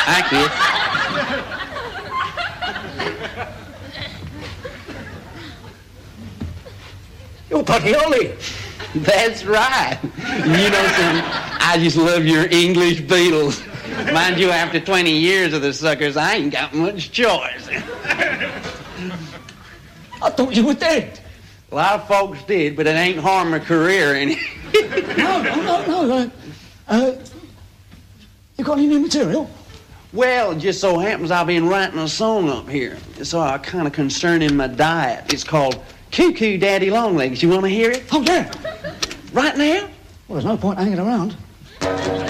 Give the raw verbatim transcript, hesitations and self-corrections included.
Hi, kid. You're Buddy Holly. That's right. You know something? I just love your English Beatles. Mind you, after twenty years of the suckers, I ain't got much choice. I thought you were dead. A lot of folks did, but it ain't harmed my career any. No, no, no, no. Uh, uh, you got any new material? Well, it just so happens I've been writing a song up here. So I kind of concerning my diet. It's called Cuckoo Daddy Longlegs. You want to hear it? Oh, yeah. Right now? Well, there's no point hanging around.